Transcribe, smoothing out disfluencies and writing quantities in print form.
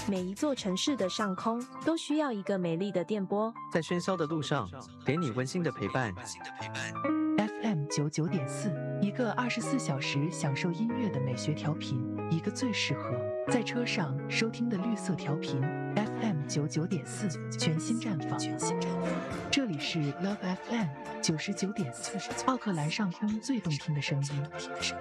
每一座城市的上空都需要一个美丽的电波， 在喧嚣的路上，给你温馨的陪伴。 FM99.4，一个24小时享受音乐的美学调频，一个最适合在车上收听的绿色调频。FM99.4，全新绽放。这里是 Love FM 99.4，奥克兰上空最动听的声音。